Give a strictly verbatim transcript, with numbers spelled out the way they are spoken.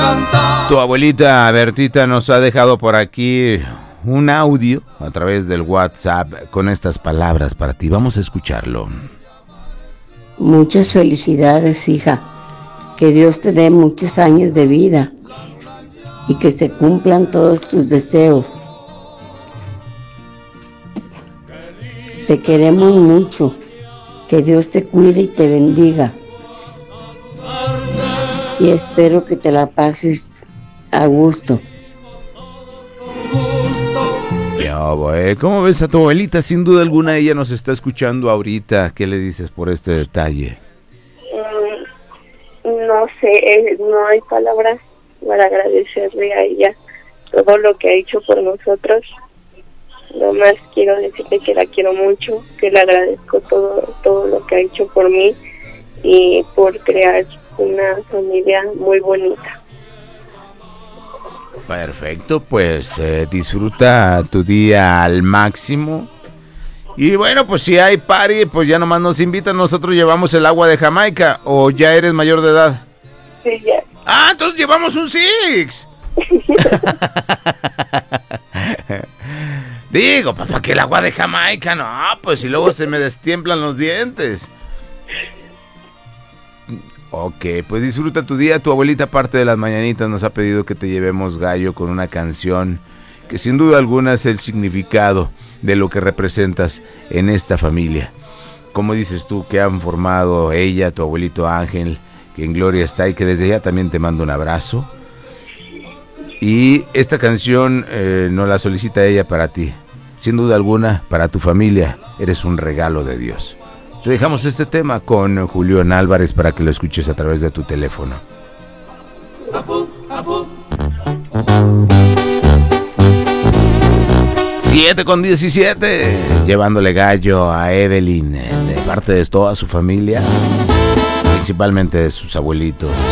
Tu abuelita Bertita nos ha dejado por aquí un audio a través del WhatsApp con estas palabras para ti. Vamos a escucharlo. Muchas felicidades, hija. Que Dios te dé muchos años de vida y que se cumplan todos tus deseos. Te queremos mucho. Que Dios te cuide y te bendiga. Y espero que te la pases a gusto. ¿Qué hubo, eh? ¿Cómo ves a tu abuelita? Sin duda alguna ella nos está escuchando ahorita. ¿Qué le dices por este detalle? Mm, no sé, eh, no hay palabras para agradecerle a ella todo lo que ha hecho por nosotros. Nomás quiero decirle que la quiero mucho, que le agradezco todo, todo lo que ha hecho por mí y por crear una familia muy bonita. Perfecto, pues eh, disfruta tu día al máximo. Y bueno, pues si hay party, pues ya nomás nos invitan, nosotros llevamos el agua de Jamaica. ¿O ya eres mayor de edad? Sí, ya. Ah, entonces llevamos un Six. Digo, pues para que el agua de Jamaica, no, pues si luego se me destiemplan los dientes. Ok, pues disfruta tu día. Tu abuelita, parte de las mañanitas, nos ha pedido que te llevemos gallo con una canción que sin duda alguna es el significado de lo que representas en esta familia. Como dices tú, que han formado ella, tu abuelito Ángel, que en gloria está y que desde allá también te mando un abrazo. Y esta canción eh, nos la solicita ella para ti. Sin duda alguna, para tu familia, eres un regalo de Dios. Te dejamos este tema con Julián Álvarez para que lo escuches a través de tu teléfono. Apu, apu. siete con diecisiete, llevándole gallo a Evelyn de parte de toda su familia, principalmente de sus abuelitos.